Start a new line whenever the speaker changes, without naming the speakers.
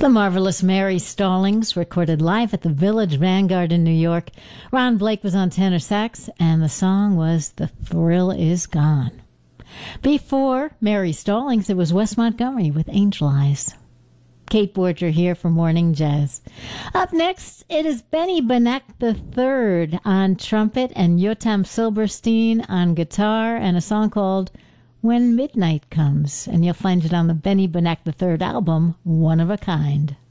The marvelous Mary Stallings recorded live at the Village Vanguard in New York. Ron Blake was on tenor sax, and the song was The Thrill Is Gone. Before Mary Stallings, it was Wes Montgomery with Angel Eyes. Kate Borger here for Morning Jazz. Up next, it is Benny Benek III on trumpet and Yotam Silberstein on guitar, and a song called When Midnight Comes. And you'll find it on the Benny Benek III album, One of a Kind.